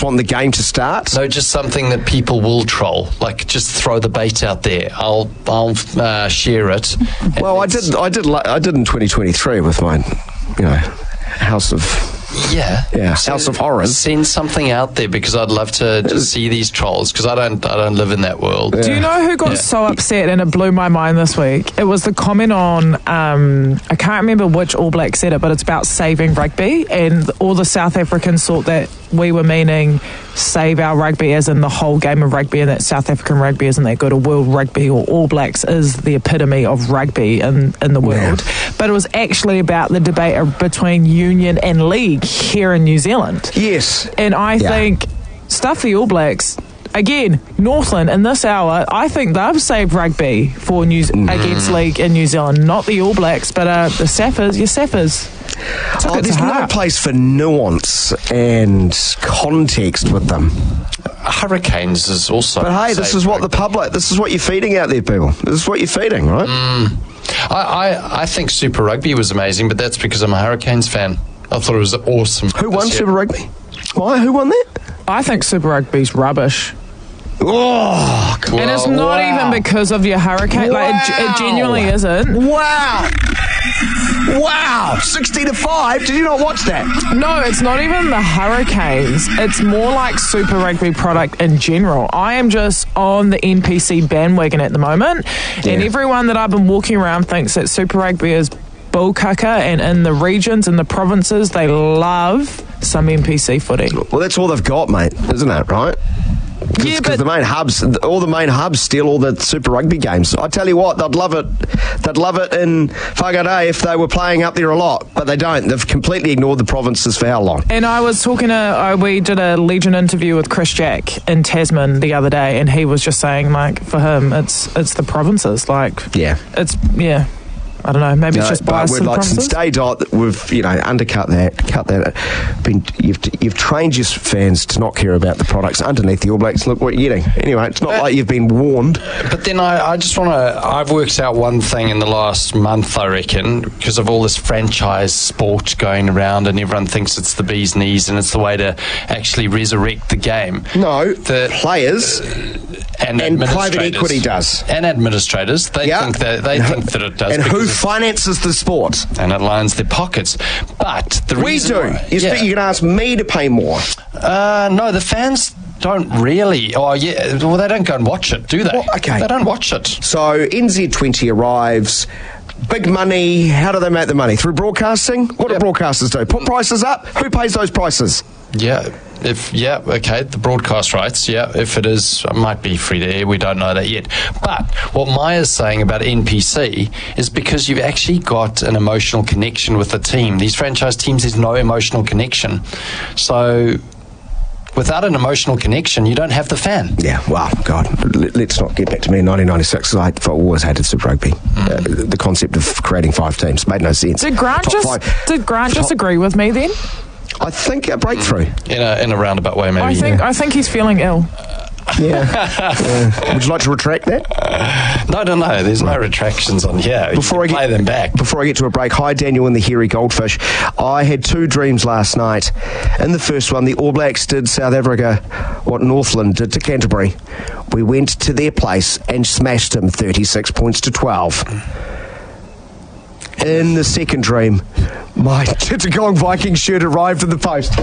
just want the game to start? No, just something that people will troll. Like, just throw the bait out there. I'll share it. Well, I did in 2023 with my, House of House of Horrors. Send something out there because I'd love to just see these trolls because I don't live in that world. Do you know who got so upset and it blew my mind this week? It was the comment on I can't remember which All Black said it, but it's about saving rugby, and all the South Africans thought that we were meaning save our rugby as in the whole game of rugby, and that South African rugby isn't that good, or world rugby or All Blacks is the epitome of rugby in the world. But it was actually about the debate between union and league here in New Zealand. Yes. And I think stuff the All Blacks, again, Northland in this hour, I think they've saved rugby for against league in New Zealand, not the All Blacks, but the Saffers, your Saffers. There's no place for nuance and context with them. Hurricanes is also. But hey, this is what this is what you're feeding out there, people. This is what you're feeding, right? I think Super Rugby was amazing, but that's because I'm a Hurricanes fan. I thought it was awesome. Who won Super Rugby? Why? Who won that? I think Super Rugby's rubbish. Oh, God. And it's not even because of your Hurricane. Like, it genuinely isn't. Wow. 60-5. Did you not watch that? No, it's not even the Hurricanes. It's more like Super Rugby product in general. I am just on the NPC bandwagon at the moment, and everyone that I've been walking around thinks that Super Rugby is bullcucker, and in the regions and the provinces, they love some NPC footy. Well, that's all they've got, mate, isn't it, right? Because all the main hubs steal all the Super Rugby games. I tell you what, they'd love it. They'd love it in Whangarei if they were playing up there a lot, but they don't. They've completely ignored the provinces for how long? And I was talking we did a Legion interview with Chris Jack in Tasman the other day, and he was just saying, like, for him, it's the provinces. Like, I don't know. Maybe it's just biased to the provinces. Since day dot, we've undercut that. You've trained your fans to not care about the products underneath the All Blacks. Look what you're getting. Anyway, it's not like you've been warned. But then I just want to. I've worked out one thing in the last month, I reckon, because of all this franchise sport going around, and everyone thinks it's the bee's knees and it's the way to actually resurrect the game. No, the players. And private equity does. And administrators. They think that it does. And who finances the sport? And it lines their pockets. But the reason... You can ask me to pay more. No, the fans don't really. Oh, yeah. Well, they don't go and watch it, do they? Well, okay. They don't watch it. So NZ20 arrives... Big money. How do they make the money? Through broadcasting? What do broadcasters do? Put prices up? Who pays those prices? The broadcast rights, if it is, it might be free to air, we don't know that yet. But what Maya's saying about NPC is because you've actually got an emotional connection with the team. These franchise teams, there's no emotional connection. So without an emotional connection, you don't have the fan. Yeah, well, God, let's not get back to me in 1996. I've always hated Super Rugby. The concept of creating 5 teams made no sense. Did Grant just agree with me then? I think a breakthrough. In a roundabout way, maybe. I think he's feeling ill. Would you like to retract that? No. There's no retractions on here. Play them back. Before I get to a break, hi, Daniel and the hairy goldfish. I had 2 dreams last night. In the first one, the All Blacks did South Africa what Northland did to Canterbury. We went to their place and smashed them 36 points to 12. In the second dream, my Chittagong Viking shirt arrived in the post.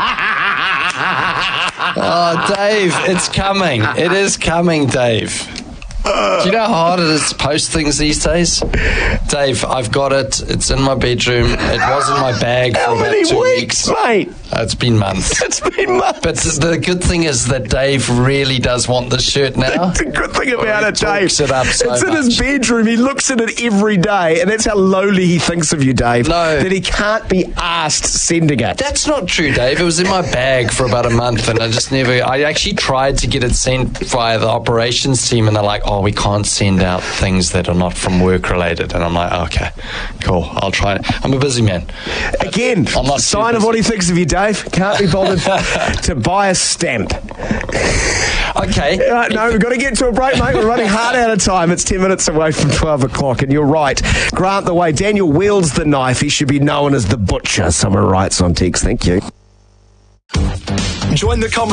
Oh, Dave, it's coming. It is coming, Dave. Do you know how hard it is to post things these days? Dave, I've got it. It's in my bedroom. It was in my bag for about 2 weeks. Mate? It's been months. It's been months. But the good thing is that Dave really does want this shirt now. The good thing about it, Dave, it's in his bedroom. He looks at it every day, and that's how lowly he thinks of you, Dave. No. That he can't be asked sending it. That's not true, Dave. It was in my bag for about a month, and I actually tried to get it sent via the operations team, and they're like, oh, we can't send out things that are not from work related. And I'm like, okay, cool, I'll try it. I'm a busy man. Again, I'm not sign of what he thinks of you, Dave. Can't be bothered to buy a stamp. Okay. No, we've got to get to a break, mate. We're running hard out of time. It's 10 minutes away from 12 o'clock, and you're right. Grant the way. Daniel wields the knife. He should be known as the butcher. Someone writes on text. Thank you. Join the conversation.